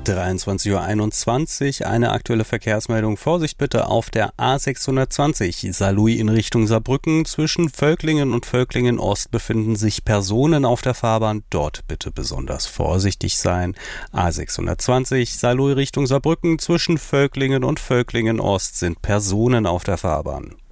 23:21 Uhr, eine aktuelle Verkehrsmeldung. Vorsicht bitte auf der A620 Saarlouis in Richtung Saarbrücken. Zwischen Völklingen und Völklingen Ost befinden sich Personen auf der Fahrbahn. Dort bitte besonders vorsichtig sein. A620 Saarlouis Richtung Saarbrücken. Zwischen Völklingen und Völklingen Ost sind Personen auf der Fahrbahn.